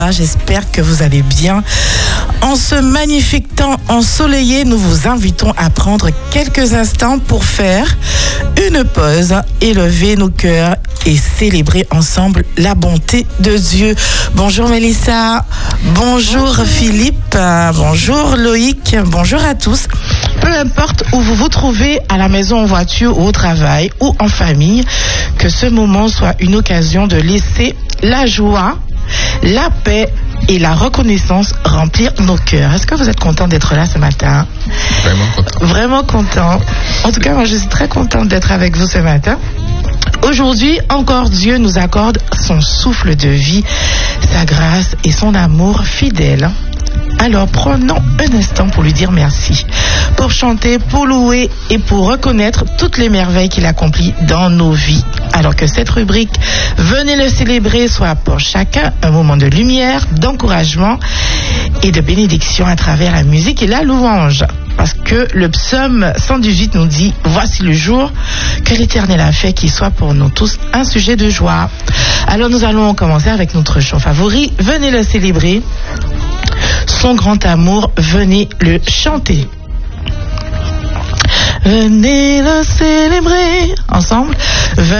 J'espère que vous allez bien. En ce magnifique temps ensoleillé, nous vous invitons à prendre quelques instants pour faire une pause, élever nos cœurs et célébrer ensemble la bonté de Dieu. Bonjour Mélissa, bonjour Philippe, bonjour Loïc, bonjour à tous. Peu importe où vous vous trouvez, à la maison, en voiture ou au travail ou en famille, que ce moment soit une occasion de laisser la joie, la paix et la reconnaissance remplir nos cœurs. Est-ce que vous êtes content d'être là ce matin? Vraiment content. Vraiment content. En tout cas, moi, je suis très contente d'être avec vous ce matin. Aujourd'hui, encore Dieu nous accorde son souffle de vie, sa grâce et son amour fidèle. Alors prenons un instant pour lui dire merci, pour chanter, pour louer et pour reconnaître toutes les merveilles qu'il accomplit dans nos vies. Alors que cette rubrique « Venez le célébrer » soit pour chacun un moment de lumière, d'encouragement et de bénédiction à travers la musique et la louange. Parce que le psaume 118 nous dit « Voici le jour que l'Éternel a fait, qu'il soit pour nous tous un sujet de joie. » Alors nous allons commencer avec notre chant favori « Venez le célébrer ». Son grand amour, venez le chanter. Venez le célébrer ensemble.